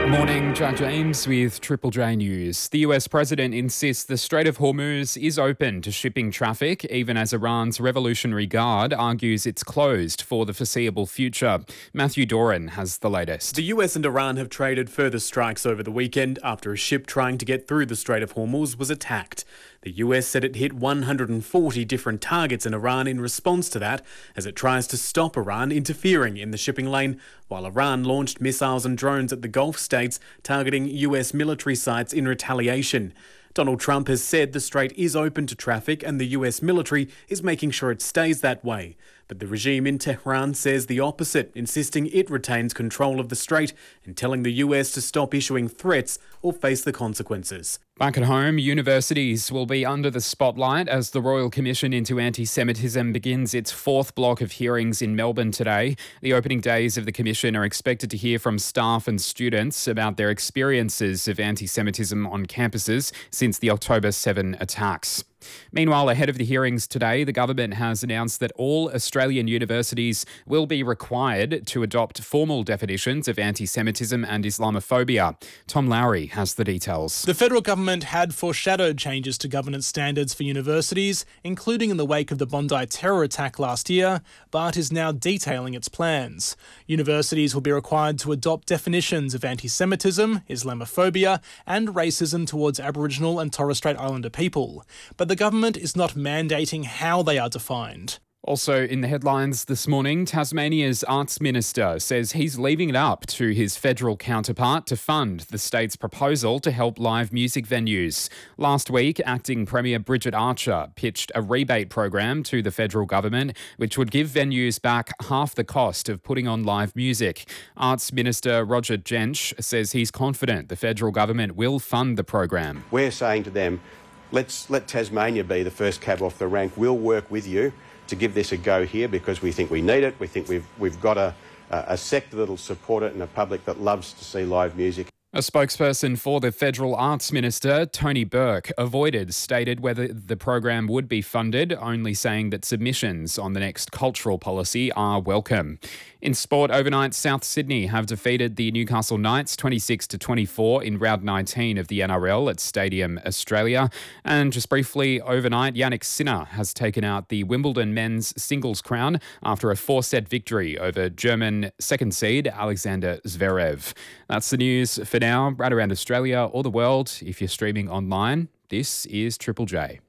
Morning, Jack James with Triple J News. The US president insists the Strait of Hormuz is open to shipping traffic, even as Iran's Revolutionary Guard argues it's closed for the foreseeable future. Matthew Doran has the latest. The US and Iran have traded further strikes over the weekend after a ship trying to get through the Strait of Hormuz was attacked. The US said it hit 140 different targets in Iran in response to that, as it tries to stop Iran interfering in the shipping lane, while Iran launched missiles and drones at the Gulf states targeting US military sites in retaliation. Donald Trump has said the strait is open to traffic and the US military is making sure it stays that way. But the regime in Tehran says the opposite, insisting it retains control of the strait and telling the US to stop issuing threats or face the consequences. Back at home, universities will be under the spotlight as the Royal Commission into Anti-Semitism begins its fourth block of hearings in Melbourne today. The opening days of the Commission are expected to hear from staff and students about their experiences of anti-Semitism on campuses since the October 7 attacks. Meanwhile, ahead of the hearings today, the government has announced that all Australian universities will be required to adopt formal definitions of anti-Semitism and Islamophobia. Tom Lowry has the details. The federal government had foreshadowed changes to governance standards for universities, including in the wake of the Bondi terror attack last year, but is now detailing its plans. Universities will be required to adopt definitions of anti-Semitism, Islamophobia, and racism towards Aboriginal and Torres Strait Islander people. But the government is not mandating how they are defined. Also in the headlines this morning, Tasmania's Arts Minister says he's leaving it up to his federal counterpart to fund the state's proposal to help live music venues. Last week, Acting Premier Bridget Archer pitched a rebate program to the federal government, which would give venues back half the cost of putting on live music. Arts Minister Roger Jensch says he's confident the federal government will fund the program. We're saying to them, let's let Tasmania be the first cab off the rank. We'll work with you to give this a go here because we think we need it. We think we've got a sector that'll support it and a public that loves to see live music. A spokesperson for the Federal Arts Minister, Tony Burke, stated whether the program would be funded, only saying that submissions on the next cultural policy are welcome. In sport, overnight, South Sydney have defeated the Newcastle Knights 26-24 in round 19 of the NRL at Stadium Australia. And just briefly, overnight, Jannik Sinner has taken out the Wimbledon men's singles crown after a 4-set victory over German second seed Alexander Zverev. That's the news for now, right around Australia or the world. If you're streaming online, this is Triple J.